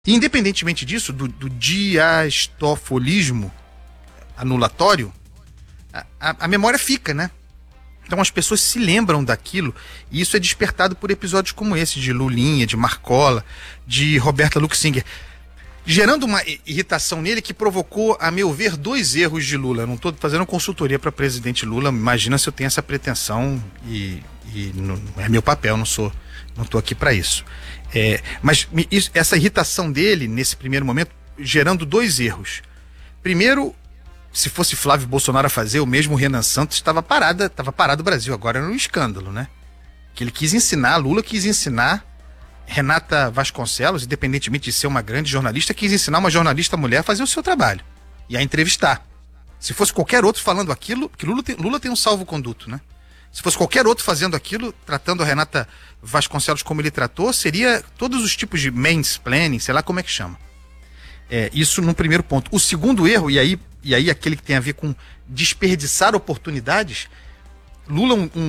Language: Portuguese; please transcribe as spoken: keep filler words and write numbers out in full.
E independentemente disso, do, do diastofolismo anulatório, a, a, a memória fica, né? Então as pessoas se lembram daquilo, e isso é despertado por episódios como esse, de Lulinha, de Marcola, de Roberta Luxinger, gerando uma irritação nele que provocou, a meu ver, dois erros de Lula. Eu não estou fazendo consultoria para presidente Lula, imagina se eu tenho essa pretensão, e, e não, não é meu papel, não sou, não estou aqui para isso. É, mas isso, essa irritação dele, nesse primeiro momento, gerando dois erros. Primeiro, se fosse Flávio Bolsonaro a fazer, o mesmo Renan Santos estava parado, estava parado o Brasil. Agora era um escândalo, né? Que ele quis ensinar, Lula quis ensinar Renata Vasconcelos, independentemente de ser uma grande jornalista, quis ensinar uma jornalista mulher a fazer o seu trabalho e a entrevistar. Se fosse qualquer outro falando aquilo, porque Lula tem, Lula tem um salvo-conduto, né? Se fosse qualquer outro fazendo aquilo, tratando a Renata Vasconcelos como ele tratou, seria todos os tipos de mansplaining, sei lá como é que chama. É, isso no primeiro ponto. O segundo erro, e aí, e aí aquele que tem a ver com desperdiçar oportunidades, Lula, um, um